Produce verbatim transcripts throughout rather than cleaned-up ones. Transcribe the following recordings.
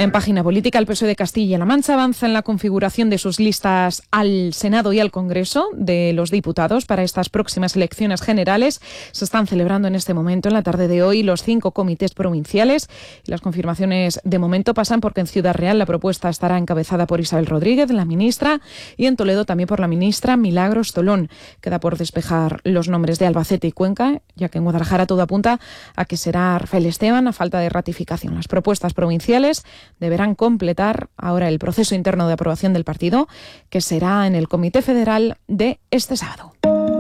En página política, el P S O E de Castilla-La Mancha avanza en la configuración de sus listas al Senado y al Congreso de los Diputados para estas próximas elecciones generales. Se están celebrando en este momento, en la tarde de hoy, los cinco comités provinciales. Y las confirmaciones de momento pasan porque en Ciudad Real la propuesta estará encabezada por Isabel Rodríguez, la ministra, y en Toledo también por la ministra Milagros Tolón. Queda por despejar los nombres de Albacete y Cuenca, ya que en Guadalajara todo apunta a que será Rafael Esteban a falta de ratificación. Las propuestas provinciales deberán completar ahora el proceso interno de aprobación del partido, que será en el Comité Federal de este sábado.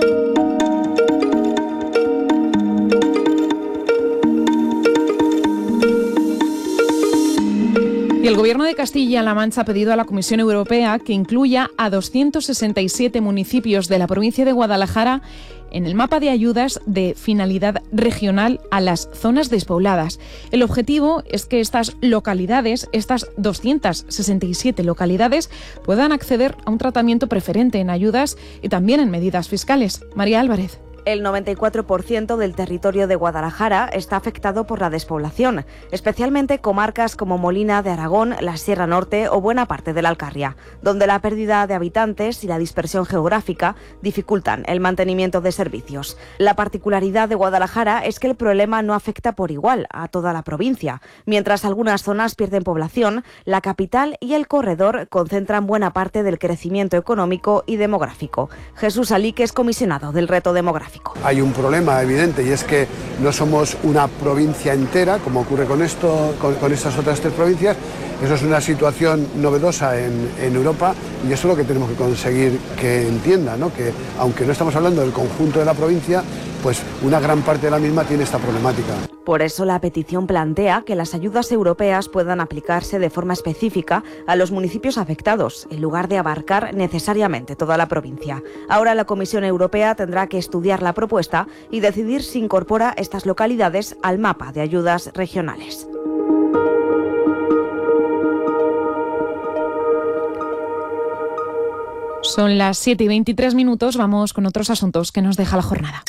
Y el Gobierno de Castilla-La Mancha ha pedido a la Comisión Europea que incluya a doscientos sesenta y siete municipios de la provincia de Guadalajara en el mapa de ayudas de finalidad regional a las zonas despobladas. El objetivo es que estas localidades, estas doscientas sesenta y siete localidades, puedan acceder a un tratamiento preferente en ayudas y también en medidas fiscales. María Álvarez. El noventa y cuatro por ciento del territorio de Guadalajara está afectado por la despoblación, especialmente comarcas como Molina de Aragón, la Sierra Norte o buena parte de la Alcarria, donde la pérdida de habitantes y la dispersión geográfica dificultan el mantenimiento de servicios. La particularidad de Guadalajara es que el problema no afecta por igual a toda la provincia. Mientras algunas zonas pierden población, la capital y el corredor concentran buena parte del crecimiento económico y demográfico. Jesús Alique es comisionado del reto demográfico. Hay un problema evidente y es que no somos una provincia entera, como ocurre con esto, con, con estas otras tres provincias. Eso es una situación novedosa en, en Europa y eso es lo que tenemos que conseguir que entienda, ¿no? Que aunque no estamos hablando del conjunto de la provincia, pues una gran parte de la misma tiene esta problemática. Por eso la petición plantea que las ayudas europeas puedan aplicarse de forma específica a los municipios afectados, en lugar de abarcar necesariamente toda la provincia. Ahora la Comisión Europea tendrá que estudiar la propuesta y decidir si incorpora estas localidades al mapa de ayudas regionales. Son las siete y veintitrés minutos, vamos con otros asuntos que nos deja la jornada.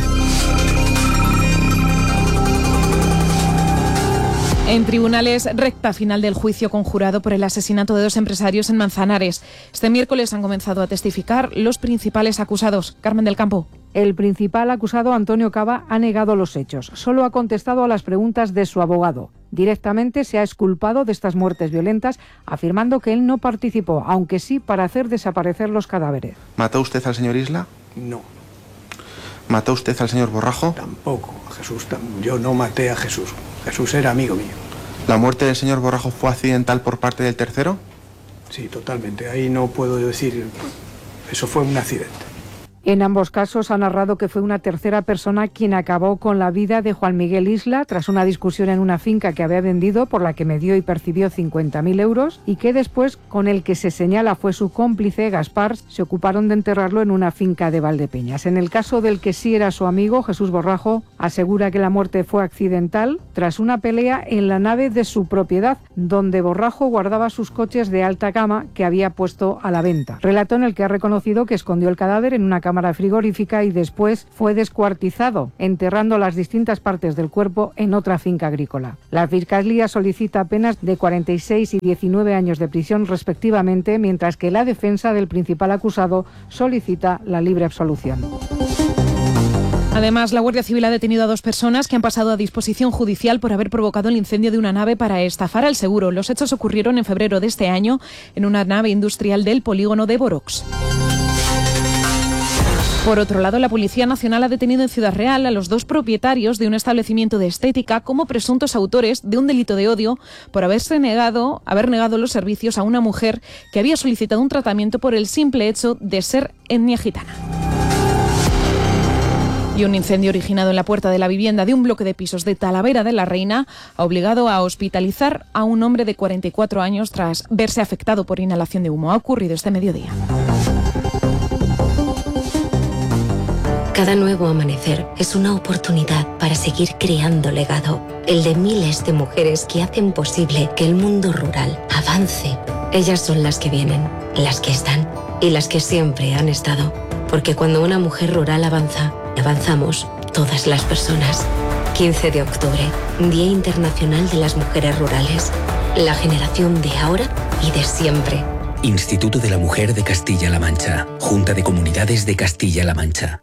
En tribunales, recta final del juicio conjurado por el asesinato de dos empresarios en Manzanares. Este miércoles han comenzado a testificar los principales acusados. Carmen del Campo. El principal acusado, Antonio Cava, ha negado los hechos. Solo ha contestado a las preguntas de su abogado. Directamente se ha exculpado de estas muertes violentas, afirmando que él no participó, aunque sí para hacer desaparecer los cadáveres. ¿Mató usted al señor Isla? No. ¿Mató usted al señor Borrajo? Tampoco. Jesús, yo no maté a Jesús. Jesús era amigo mío. ¿La muerte del señor Borrajo fue accidental por parte del tercero? Sí, totalmente. Ahí no puedo decir... Eso fue un accidente. En ambos casos ha narrado que fue una tercera persona quien acabó con la vida de Juan Miguel Isla tras una discusión en una finca que había vendido, por la que me dio y percibió cincuenta mil euros, y que después, con el que se señala fue su cómplice, Gaspar, se ocuparon de enterrarlo en una finca de Valdepeñas. En el caso del que sí era su amigo, Jesús Borrajo, asegura que la muerte fue accidental tras una pelea en la nave de su propiedad, donde Borrajo guardaba sus coches de alta gama que había puesto a la venta. Relato en el que ha reconocido que escondió el cadáver en una cámara frigorífica y después fue descuartizado, enterrando las distintas partes del cuerpo en otra finca agrícola. La Fiscalía solicita penas de cuarenta y seis y diecinueve años de prisión respectivamente, mientras que la defensa del principal acusado solicita la libre absolución. Además, la Guardia Civil ha detenido a dos personas que han pasado a disposición judicial por haber provocado el incendio de una nave para estafar al seguro. Los hechos ocurrieron en febrero de este año en una nave industrial del polígono de Borox. Por otro lado, la Policía Nacional ha detenido en Ciudad Real a los dos propietarios de un establecimiento de estética como presuntos autores de un delito de odio por haberse negado, haber negado los servicios a una mujer que había solicitado un tratamiento por el simple hecho de ser etnia gitana. Y un incendio originado en la puerta de la vivienda de un bloque de pisos de Talavera de la Reina ha obligado a hospitalizar a un hombre de cuarenta y cuatro años tras verse afectado por inhalación de humo. Ha ocurrido este mediodía. Cada nuevo amanecer es una oportunidad para seguir creando legado, el de miles de mujeres que hacen posible que el mundo rural avance. Ellas son las que vienen, las que están y las que siempre han estado. Porque cuando una mujer rural avanza, avanzamos todas las personas. quince de octubre, Día Internacional de las Mujeres Rurales. La generación de ahora y de siempre. Instituto de la Mujer de Castilla-La Mancha. Junta de Comunidades de Castilla-La Mancha.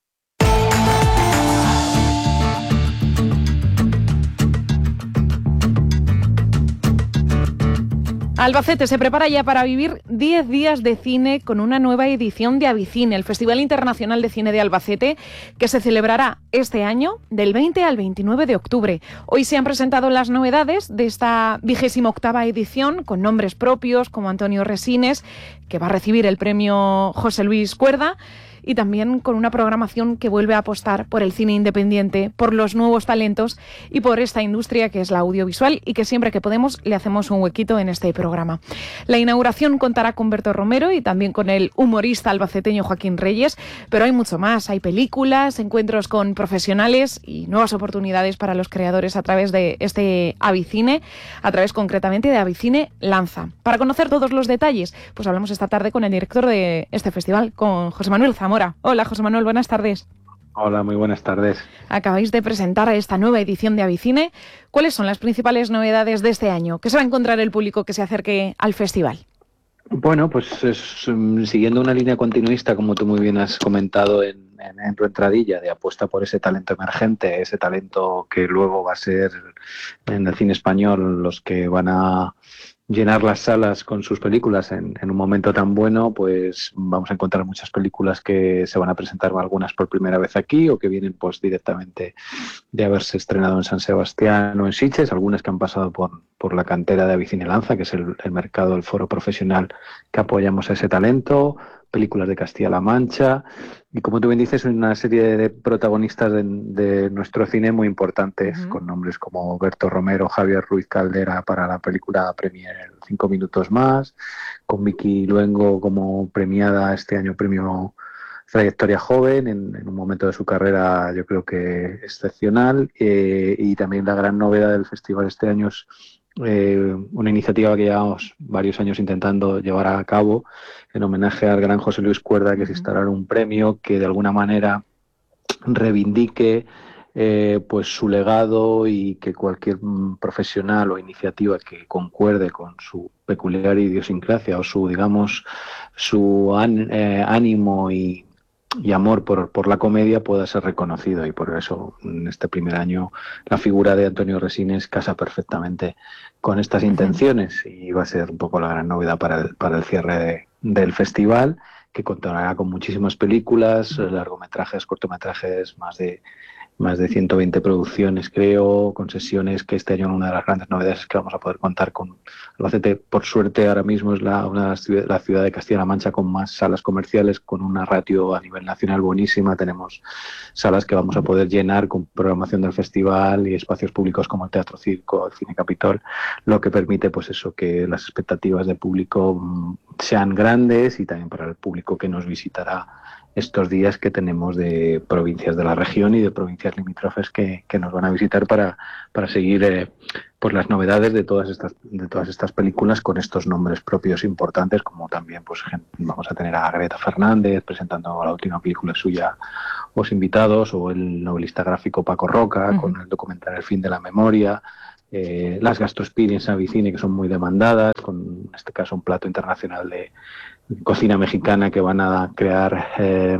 Albacete se prepara ya para vivir diez días de cine con una nueva edición de Avicine, el Festival Internacional de Cine de Albacete, que se celebrará este año del veinte al veintinueve de octubre. Hoy se han presentado las novedades de esta vigésima octava edición, con nombres propios como Antonio Resines, que va a recibir el premio José Luis Cuerda, y también con una programación que vuelve a apostar por el cine independiente, por los nuevos talentos y por esta industria que es la audiovisual, y que siempre que podemos le hacemos un huequito en este programa. La inauguración contará con Berto Romero y también con el humorista albaceteño Joaquín Reyes, pero hay mucho más. Hay películas, encuentros con profesionales y nuevas oportunidades para los creadores a través de este Avicine, a través concretamente de Avicine Lanza. Para conocer todos los detalles, pues hablamos esta tarde con el director de este festival, con José Manuel Zamora. Hola, José Manuel, buenas tardes. Hola, muy buenas tardes. Acabáis de presentar esta nueva edición de Avicine. ¿Cuáles son las principales novedades de este año? ¿Qué se va a encontrar el público que se acerque al festival? Bueno, pues es, um, siguiendo una línea continuista, como tú muy bien has comentado en, en, en tu entradilla, de apuesta por ese talento emergente, ese talento que luego va a ser en el cine español los que van a llenar las salas con sus películas en, en un momento tan bueno, pues vamos a encontrar muchas películas que se van a presentar, algunas por primera vez aquí o que vienen pues directamente de haberse estrenado en San Sebastián o en Sitges, algunas que han pasado por, por la cantera de Avicine Lanza, que es el, el mercado, el foro profesional que apoyamos a ese talento, películas de Castilla-La Mancha y, como tú bien dices, una serie de protagonistas de, de nuestro cine muy importantes, uh-huh. con nombres como Berto Romero, Javier Ruiz Caldera para la película Premier Cinco Minutos Más, con Miki Luengo como premiada este año premio Trayectoria Joven, en, en un momento de su carrera yo creo que excepcional, eh, y también la gran novedad del festival este año es Eh, una iniciativa que llevamos varios años intentando llevar a cabo en homenaje al gran José Luis Cuerda, que es instalar un premio que de alguna manera reivindique eh, pues su legado y que cualquier profesional o iniciativa que concuerde con su peculiar idiosincrasia o su, digamos, su an, eh, ánimo y y amor por, por la comedia pueda ser reconocido, y por eso en este primer año la figura de Antonio Resines casa perfectamente con estas intenciones y va a ser un poco la gran novedad para el, para el cierre de, del festival, que contará con muchísimas películas, largometrajes, cortometrajes, más de más de ciento veinte producciones, creo, con sesiones que este año una de las grandes novedades es que vamos a poder contar con Albacete. Por suerte, ahora mismo es la, una, la ciudad de Castilla-La Mancha con más salas comerciales, con una ratio a nivel nacional buenísima. Tenemos salas que vamos a poder llenar con programación del festival y espacios públicos como el Teatro Circo, el Cine Capitol, lo que permite pues eso, que las expectativas de público mmm, sean grandes, y también para el público que nos visitará estos días, que tenemos de provincias de la región y de provincias limítrofes que, que nos van a visitar para, para seguir eh, pues las novedades de todas estas de todas estas películas con estos nombres propios importantes, como también pues vamos a tener a Greta Fernández presentando la última película suya, Os Invitados, o el novelista gráfico Paco Roca uh-huh. con el documental El Fin de la Memoria, eh, las gastroexperience en Avicine, que son muy demandadas, con en este caso un plato internacional de cocina mexicana, que van a crear eh,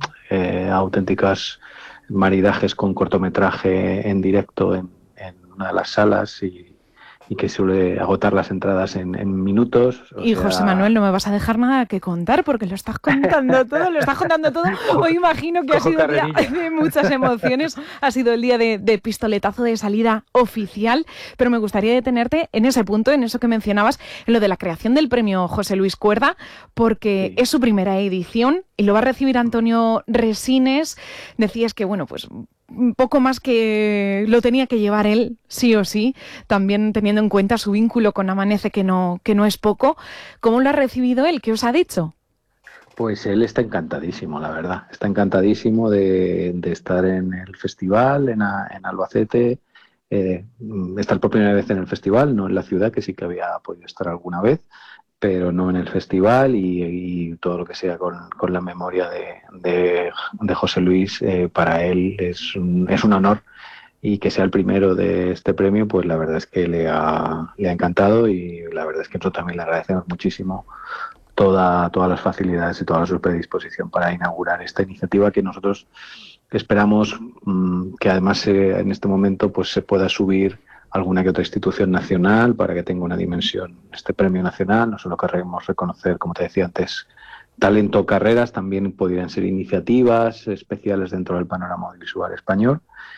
eh, auténticas maridajes con cortometraje en directo en, en una de las salas, y, y que suele agotar las entradas en, en minutos. Y sea... José Manuel, no me vas a dejar nada que contar, porque lo estás contando todo, lo estás contando todo. Hoy imagino que Cojo ha sido el día de muchas emociones, ha sido el día de, de pistoletazo de salida oficial, pero me gustaría detenerte en ese punto, en eso que mencionabas, en lo de la creación del premio José Luis Cuerda, porque sí. es su primera edición y lo va a recibir Antonio Resines. Decías que, bueno, pues un poco más que lo tenía que llevar él, sí o sí, también teniendo en cuenta su vínculo con Amanece, que no, que no es poco. ¿Cómo lo ha recibido él? ¿Qué os ha dicho? Pues él está encantadísimo, la verdad. Está encantadísimo de, de estar en el festival, en, a, en Albacete. Eh, estar por primera vez en el festival, no en la ciudad, que sí que había podido estar alguna vez, pero no en el festival, y, y todo lo que sea con, con la memoria de, de, de José Luis, eh, para él es un, es un honor, y que sea el primero de este premio, pues la verdad es que le ha, le ha encantado y la verdad es que nosotros también le agradecemos muchísimo toda, todas las facilidades y toda su predisposición para inaugurar esta iniciativa que nosotros esperamos mmm, que además eh, en este momento pues se pueda subir alguna que otra institución nacional para que tenga una dimensión este premio nacional. No solo queremos reconocer, como te decía antes, talento o carreras, también podrían ser iniciativas especiales dentro del panorama audiovisual español.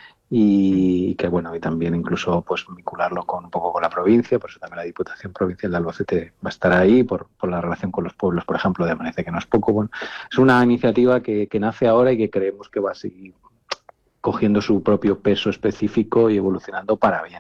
Y que bueno, y también incluso pues vincularlo con un poco con la provincia, por eso también la Diputación Provincial de Albacete va a estar ahí, por, por la relación con los pueblos, por ejemplo, de Amanece, que no es poco. Bueno, es una iniciativa que, que nace ahora y que creemos que va a seguir cogiendo su propio peso específico y evolucionando para bien.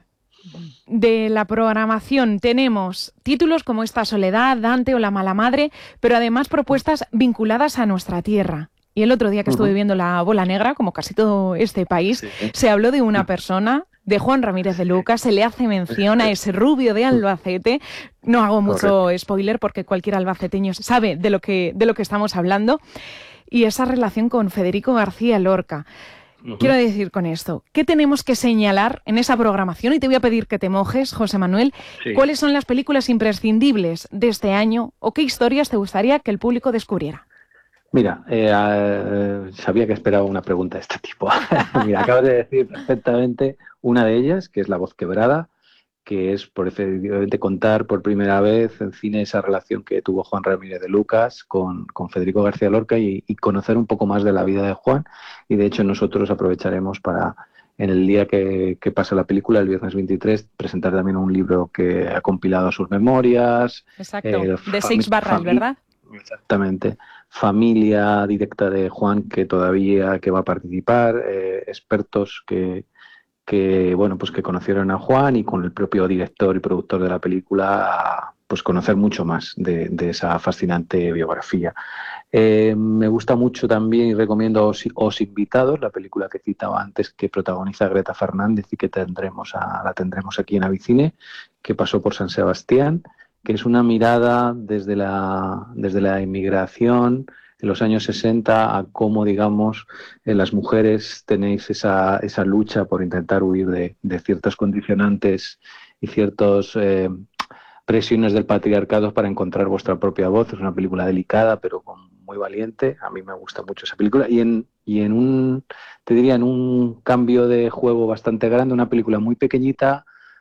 De la programación tenemos títulos como Esta Soledad, Dante o La Mala Madre, pero además propuestas vinculadas a nuestra tierra. Y el otro día que estuve viendo La Bola Negra, como casi todo este país, sí. se habló de una persona, de Juan Ramírez de Lucas, se le hace mención a ese rubio de Albacete. No hago mucho Correcto. spoiler porque cualquier albaceteño sabe de lo que, de lo que estamos hablando. Y esa relación con Federico García Lorca. Uh-huh. Quiero decir con esto, ¿qué tenemos que señalar en esa programación? Y te voy a pedir que te mojes, José Manuel. Sí. ¿Cuáles son las películas imprescindibles de este año o qué historias te gustaría que el público descubriera? Mira, eh, eh, sabía que esperaba una pregunta de este tipo. Mira, acabas de decir perfectamente una de ellas, que es La Voz Quebrada, que es por efectivamente contar por primera vez en cine esa relación que tuvo Juan Ramírez de Lucas con, con Federico García Lorca y, y conocer un poco más de la vida de Juan. Y de hecho nosotros aprovecharemos para, en el día que, que pasa la película, el viernes veintitrés, presentar también un libro que ha compilado sus memorias. Exacto, eh, de Seix Barral, ¿verdad? Exactamente. Familia directa de Juan que todavía que va a participar, eh, expertos que, que bueno pues que conocieron a Juan y con el propio director y productor de la película pues conocer mucho más de, de esa fascinante biografía. Eh, me gusta mucho también y recomiendo Os, Os Invitados, la película que citaba antes que protagoniza Greta Fernández y que tendremos a, la tendremos aquí en Avicine, que pasó por San Sebastián, que es una mirada desde la, desde la inmigración en los años sesenta a cómo, digamos, en las mujeres tenéis esa, esa lucha por intentar huir de, de ciertos condicionantes y ciertas eh, presiones del patriarcado para encontrar vuestra propia voz. Es una película delicada, pero muy valiente. A mí me gusta mucho esa película. Y en, y en un, te diría, en un cambio de juego bastante grande, una película muy pequeñita,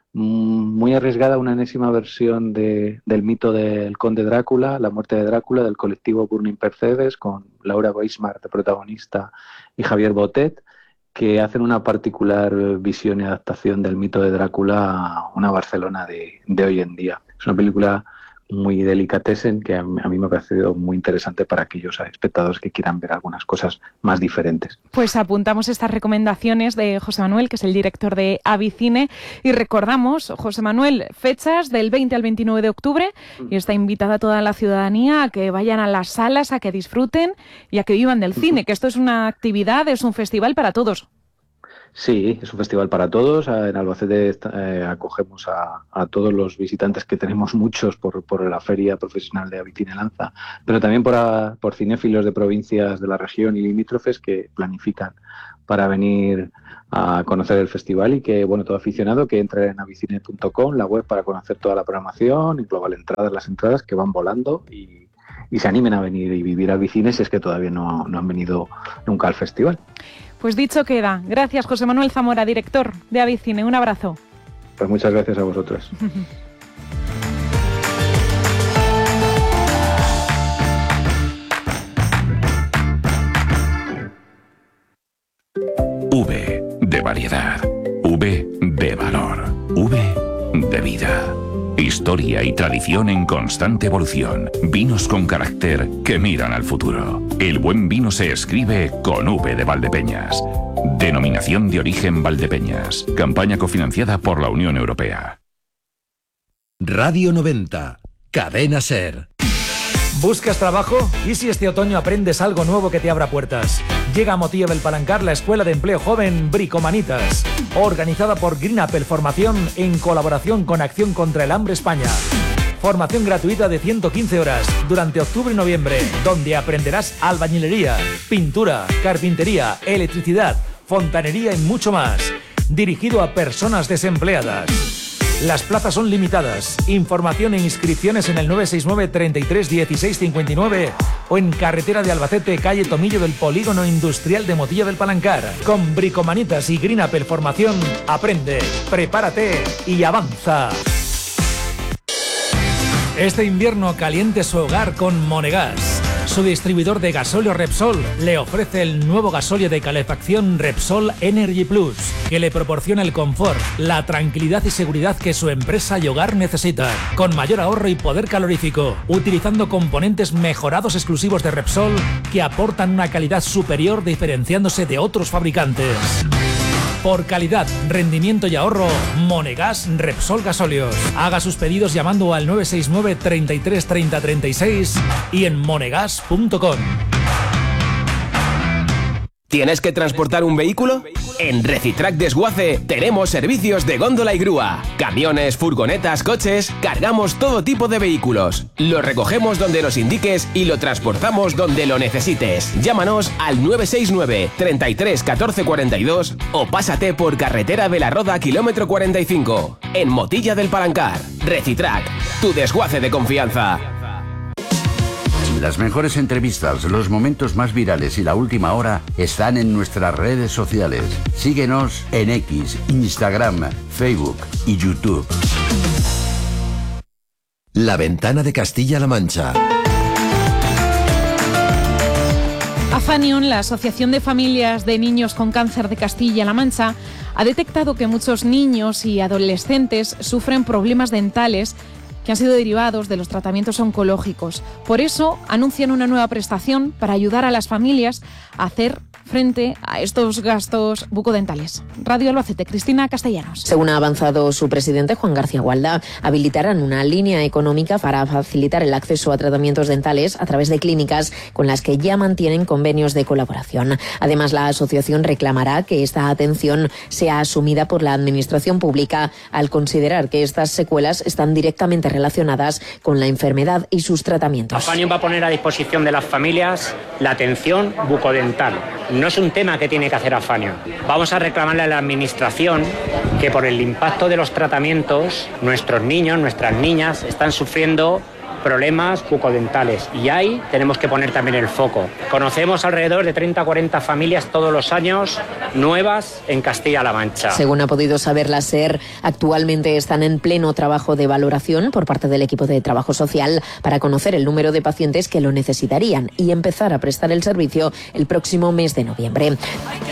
muy arriesgada, una enésima versión de, del mito del conde Drácula, la muerte de Drácula, del colectivo Burning Percebes, con Laura Weismar de protagonista y Javier Botet, que hacen una particular visión y adaptación del mito de Drácula a una Barcelona de, de hoy en día. Es una película muy delicatessen que a mí, a mí me ha parecido muy interesante para aquellos espectadores que quieran ver algunas cosas más diferentes. Pues apuntamos estas recomendaciones de José Manuel, que es el director de Avicine, y recordamos, José Manuel, fechas del veinte al veintinueve de octubre, y está invitada toda la ciudadanía a que vayan a las salas, a que disfruten y a que vivan del cine, que esto es una actividad, es un festival para todos. Sí, es un festival para todos. En Albacete eh, acogemos a, a todos los visitantes, que tenemos muchos por, por la feria profesional de Avicine Lanza, pero también por, a, por cinéfilos de provincias de la región y limítrofes que planifican para venir a conocer el festival y que, bueno, todo aficionado que entre en avicine punto com, la web, para conocer toda la programación y global entradas, las entradas que van volando y, y se animen a venir y vivir Avicine si es que todavía no, no han venido nunca al festival. Pues dicho queda. Gracias, José Manuel Zamora, director de Avicine. Un abrazo. Pues muchas gracias a vosotros. V de variedad. V de valor. V de vida. Historia y tradición en constante evolución. Vinos con carácter que miran al futuro. El buen vino se escribe con V de Valdepeñas. Denominación de origen Valdepeñas. Campaña cofinanciada por la Unión Europea. Radio noventa. Cadena SER. ¿Buscas trabajo? ¿Y si este otoño aprendes algo nuevo que te abra puertas? Llega a Motillo del Palancar la Escuela de Empleo Joven Bricomanitas, organizada por Green Apple Formación en colaboración con Acción contra el Hambre España. Formación gratuita de ciento quince horas durante octubre y noviembre, donde aprenderás albañilería, pintura, carpintería, electricidad, fontanería y mucho más. dirigido a personas desempleadas. Las plazas son limitadas. Información e inscripciones en el nueve seis nueve, treinta y tres, dieciséis cincuenta y nueve o en carretera de Albacete, calle Tomillo del Polígono Industrial de Motilla del Palancar. Con Bricomanitas y Green Apple Formación, aprende, prepárate y avanza. Este invierno caliente su hogar con Monegas. Su distribuidor de gasóleo Repsol le ofrece el nuevo gasóleo de calefacción Repsol Energy Plus, que le proporciona el confort, la tranquilidad y seguridad que su empresa y hogar necesitan, con mayor ahorro y poder calorífico, utilizando componentes mejorados exclusivos de Repsol que aportan una calidad superior diferenciándose de otros fabricantes. Por calidad, rendimiento y ahorro, Monegas Repsol Gasóleos. Haga sus pedidos llamando al nueve seis nueve, treinta y tres, treinta, treinta y seis y en monegas punto com. ¿Tienes que transportar un vehículo? En Recitrac Desguace tenemos servicios de góndola y grúa. Camiones, furgonetas, coches, cargamos todo tipo de vehículos. Lo recogemos donde nos indiques y lo transportamos donde lo necesites. Llámanos al nueve seis nueve, treinta y tres, catorce cuarenta y dos o pásate por carretera de la Roda, kilómetro cuarenta y cinco. En Motilla del Palancar. Recitrac, tu desguace de confianza. Las mejores entrevistas, los momentos más virales y la última hora están en nuestras redes sociales. Síguenos en X, Instagram, Facebook y YouTube. La Ventana de Castilla-La Mancha. Afanion, la Asociación de Familias de Niños con Cáncer de Castilla-La Mancha, ha detectado que muchos niños y adolescentes sufren problemas dentales que han sido derivados de los tratamientos oncológicos. Por eso anuncian una nueva prestación para ayudar a las familias a hacer frente a estos gastos bucodentales. Radio Albacete, Cristina Castellanos. Según ha avanzado su presidente, Juan García Gualda, habilitarán una línea económica para facilitar el acceso a tratamientos dentales a través de clínicas con las que ya mantienen convenios de colaboración. Además, la asociación reclamará que esta atención sea asumida por la administración pública al considerar que estas secuelas están directamente relacionadas con la enfermedad y sus tratamientos. Afanion va a poner a disposición de las familias la atención bucodental. No es un tema que tiene que hacer Afanion. Vamos a reclamarle a la administración que por el impacto de los tratamientos, nuestros niños, nuestras niñas están sufriendo problemas bucodentales y ahí tenemos que poner también el foco. Conocemos alrededor de treinta a cuarenta familias todos los años nuevas en Castilla-La Mancha. Según ha podido saber la SER, actualmente están en pleno trabajo de valoración por parte del equipo de trabajo social para conocer el número de pacientes que lo necesitarían y empezar a prestar el servicio el próximo mes de noviembre.